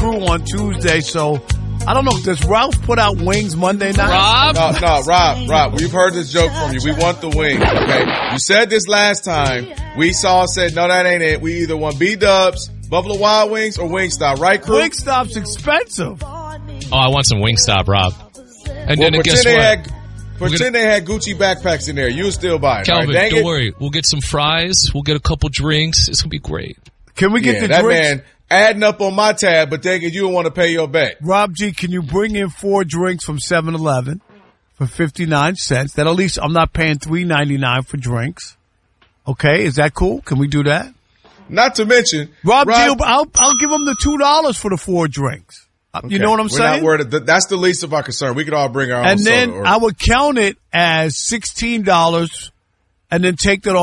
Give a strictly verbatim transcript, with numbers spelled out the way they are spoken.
crew on Tuesday, so I don't know. Does Ralph put out wings Monday night? Rob? No, no, Rob, Rob, we've heard this joke from you. We want the wings, okay? You said this last time. We saw said, no, that ain't it. We either want B-Dubs, Buffalo Wild Wings, or Wingstop, right, crew? Wingstop's expensive. Oh, I want some Wingstop, Rob. And Well, then pretend guess they what? had pretend they had Gucci backpacks in there. You'll still buy it. Calvin, right? Dang don't it. worry. We'll get some fries. We'll get a couple drinks. It's going to be great. Can we get Yeah, the that drinks? man adding up on my tab, but thinking you don't want to pay your bet. Rob G, can you bring in four drinks from seven eleven for fifty-nine cents? That at least I'm not paying three ninety-nine for drinks. Okay, is that cool? Can we do that? Not to mention, Rob, Rob G, I'll, I'll give him the two dollars for the four drinks. Okay. You know what I'm We're saying? Not worried. That's the least of our concern. We could all bring our own And then soda or- I would count it as sixteen dollars and then take that off.